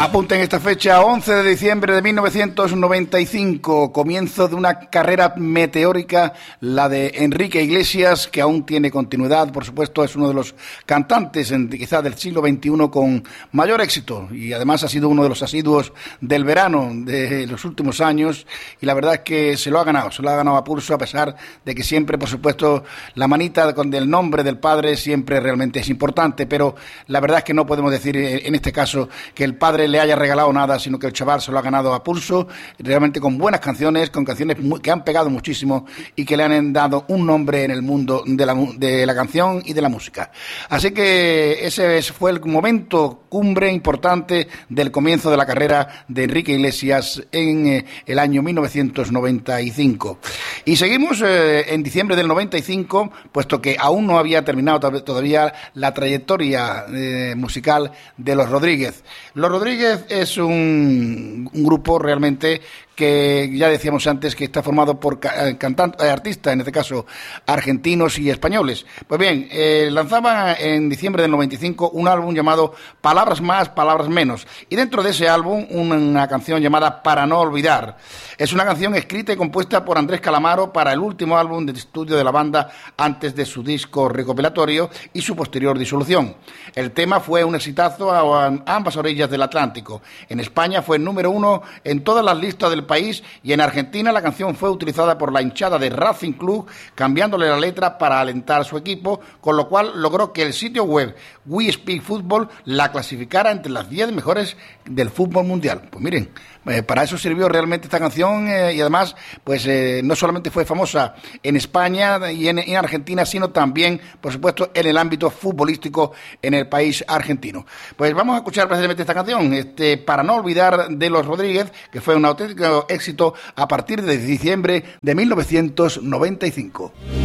Apunten esta fecha, 11 de diciembre de 1995, comienzo de una carrera meteórica, la de Enrique Iglesias, que aún tiene continuidad. Por supuesto, es uno de los cantantes quizás del siglo XXI con mayor éxito, y además ha sido uno de los asiduos del verano de los últimos años, y la verdad es que se lo ha ganado a pulso, a pesar de que siempre, por supuesto, la manita con el nombre del padre siempre realmente es importante, pero la verdad es que no podemos decir en este caso que el padre le haya regalado nada, sino que el chaval se lo ha ganado a pulso, realmente con buenas canciones, con canciones que han pegado muchísimo y que le han dado un nombre en el mundo de la canción y de la música. Así que ese fue el momento cumbre importante del comienzo de la carrera de Enrique Iglesias en el año 1995. Y seguimos en diciembre del 95, puesto que aún no había terminado todavía la trayectoria musical de Los Rodríguez. Los Rodríguez es un grupo realmente que ya decíamos antes que está formado por artistas, en este caso argentinos y españoles. Pues bien, lanzaban en diciembre del 95 un álbum llamado Palabras Más, Palabras Menos, y dentro de ese álbum una canción llamada Para No Olvidar. Es una canción escrita y compuesta por Andrés Calamaro para el último álbum de estudio de la banda antes de su disco recopilatorio y su posterior disolución. El tema fue un exitazo a ambas orillas del Atlántico. En España fue el número 1 en todas las listas del país, y en Argentina la canción fue utilizada por la hinchada de Racing Club, cambiándole la letra para alentar a su equipo, con lo cual logró que el sitio web We Speak Football la clasificara entre las 10 mejores del fútbol mundial. Pues miren, para eso sirvió realmente esta canción, y además pues no solamente fue famosa en España y en Argentina, sino también, por supuesto, en el ámbito futbolístico en el país argentino. Pues vamos a escuchar precisamente esta canción, Para No Olvidar, de Los Rodríguez, que fue un auténtico éxito a partir de diciembre de 1995.